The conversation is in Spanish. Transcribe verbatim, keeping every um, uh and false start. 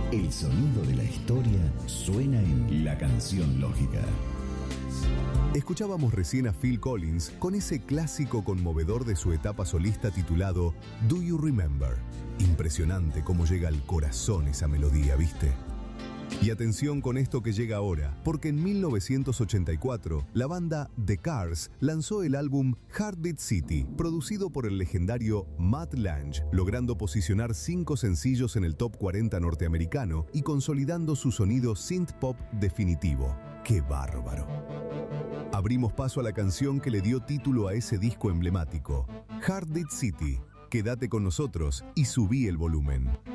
El sonido de la historia suena en La Canción Lógica. Escuchábamos recién a Phil Collins con ese clásico conmovedor de su etapa solista titulado Do You Remember? Impresionante cómo llega al corazón esa melodía, ¿viste? Y atención con esto que llega ahora, porque en mil novecientos ochenta y cuatro la banda The Cars lanzó el álbum Heartbeat City, producido por el legendario Mutt Lange, logrando posicionar cinco sencillos en el top cuarenta norteamericano y consolidando su sonido synth pop definitivo. ¡Qué bárbaro! Abrimos paso a la canción que le dio título a ese disco emblemático, Heartbeat City. Quédate con nosotros y subí el volumen.